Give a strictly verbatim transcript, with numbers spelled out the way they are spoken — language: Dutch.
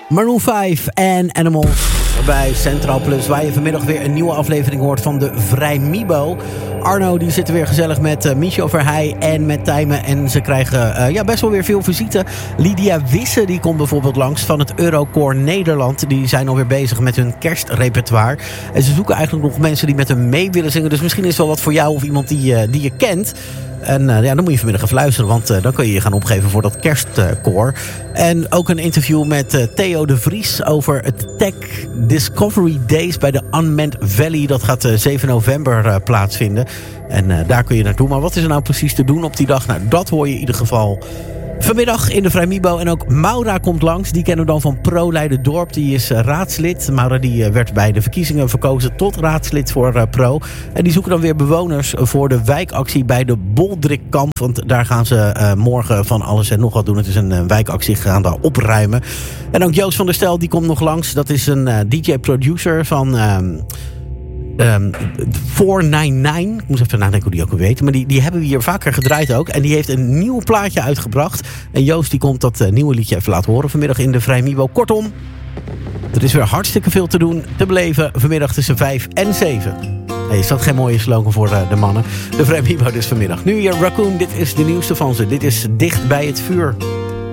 Maroon vijf en Animals bij Centraal Plus, waar je vanmiddag weer een nieuwe aflevering hoort van de Vrijmibo. Arno die zit er weer gezellig met uh, Michel Verheij en met Tijmen. En ze krijgen uh, ja, best wel weer veel visite. Lydia Wisse die komt bijvoorbeeld langs van het Eurocore Nederland. Die zijn alweer bezig met hun kerstrepertoire. En ze zoeken eigenlijk nog mensen die met hen mee willen zingen. Dus misschien is het wel wat voor jou of iemand die, uh, die je kent. En uh, ja, dan moet je vanmiddag even luisteren, want uh, dan kun je je gaan opgeven voor dat kerstkoor. En ook een interview met uh, Theo de Vries over het Tech Discovery Days bij de Unmanned Valley. Dat gaat uh, zeven november uh, plaatsvinden. En uh, daar kun je naartoe. Maar wat is er nou precies te doen op die dag? Nou, dat hoor je in ieder geval vanmiddag in de Vrijmibo. En ook Maura komt langs. Die kennen we dan van Pro Leiden-Dorp. Die is uh, raadslid. Maura die uh, werd bij de verkiezingen verkozen tot raadslid voor uh, Pro. En die zoeken dan weer bewoners voor de wijkactie bij de Boldrikkamp. Want daar gaan ze uh, morgen van alles en nog wat doen. Het is een uh, wijkactie, gaan daar opruimen. En ook Joost van der Stel die komt nog langs. Dat is een uh, D J-producer van Uh, Um, four nine nine, ik moest even nadenken hoe die ook weer weten. Maar die, die hebben we hier vaker gedraaid ook. En die heeft een nieuw plaatje uitgebracht. En Joost die komt dat uh, nieuwe liedje even laten horen vanmiddag in de Vrijmibo. Kortom, er is weer hartstikke veel te doen, te beleven vanmiddag tussen vijf en zeven. Hey, is dat geen mooie slogan voor uh, de mannen? De Vrijmibo dus vanmiddag. Nu hier Raccoon, dit is de nieuwste van ze. Dit is Dicht bij het vuur.